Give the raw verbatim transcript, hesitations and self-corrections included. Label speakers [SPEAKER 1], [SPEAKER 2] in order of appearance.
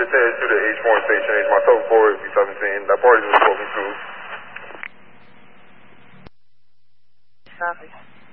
[SPEAKER 1] just headed to the H four station, H my total forward, B seventeen. That party was spoken to.
[SPEAKER 2] Copy.